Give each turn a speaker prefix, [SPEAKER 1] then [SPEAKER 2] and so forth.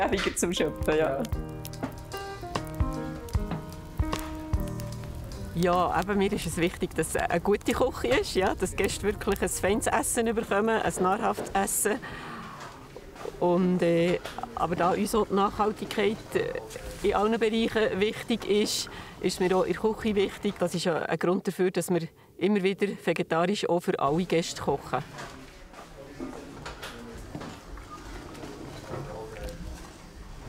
[SPEAKER 1] Weniger zum Schöpfen, ja. Ja, eben, mir ist es wichtig, dass es eine gute Küche ist, ja, dass die Gäste wirklich ein feines Essen bekommen, ein nahrhaftes Essen. Und, aber da uns auch die Nachhaltigkeit in allen Bereichen wichtig ist mir auch in der Küche wichtig. Das ist ja ein Grund dafür, dass wir immer wieder vegetarisch auch für alle Gäste kochen.